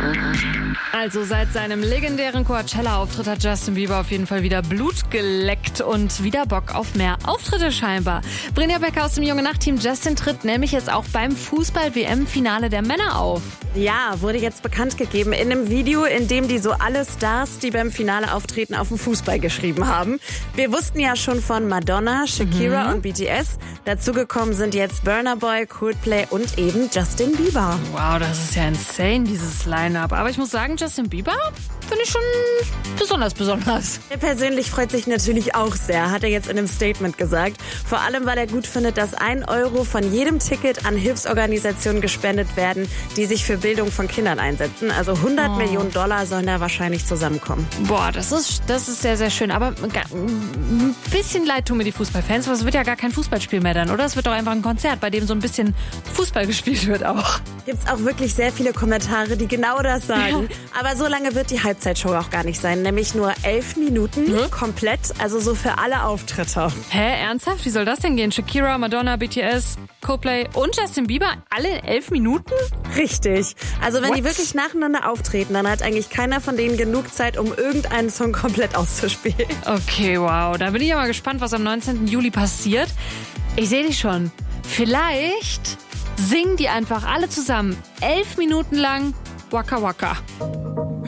Also seit seinem legendären Coachella-Auftritt hat Justin Bieber auf jeden Fall wieder Blut geleckt und wieder Bock auf mehr Auftritte scheinbar. Brinja Becker aus dem Junge Nacht-Team. Justin tritt nämlich jetzt auch beim Fußball-WM-Finale der Männer auf. Ja, wurde jetzt bekannt gegeben in einem Video, in dem die so alle Stars, die beim Finale auftreten, auf den Fußball geschrieben haben. Wir wussten ja schon von Madonna, Shakira und BTS. Dazugekommen sind jetzt Burna Boy, Coldplay und eben Justin Bieber. Wow, das ist ja insane, dieses Line-Up. Aber ich muss sagen, Justin Bieber finde ich schon besonders. Er persönlich freut sich natürlich auch sehr, hat er jetzt in einem Statement gesagt. Vor allem, weil er gut findet, dass 1 Euro von jedem Ticket an Hilfsorganisationen gespendet werden, die sich für Bildung von Kindern einsetzen. Also 100 Millionen Dollar sollen da wahrscheinlich zusammenkommen. Boah, das ist sehr, sehr schön. Aber ein bisschen leid tun mir die Fußballfans, aber es wird ja gar kein Fußballspiel mehr dann, oder? Es wird doch einfach ein Konzert, bei dem so ein bisschen Fußball gespielt wird auch. Gibt's auch wirklich sehr viele Kommentare, die genau das sagen. Ja. Aber so lange wird die Halbzeitshow auch gar nicht sein. Nämlich nur 11 Minuten komplett, also so für alle Auftritte. Hä, ernsthaft? Wie soll das denn gehen? Shakira, Madonna, BTS, Coldplay und Justin Bieber alle in 11 Minuten? Richtig. Also wenn die wirklich nacheinander auftreten, dann hat eigentlich keiner von denen genug Zeit, um irgendeinen Song komplett auszuspielen. Okay, wow. Da bin ich ja mal gespannt, was am 19. Juli passiert. Ich sehe dich schon. Vielleicht singen die einfach alle zusammen 11 Minuten lang Waka Waka.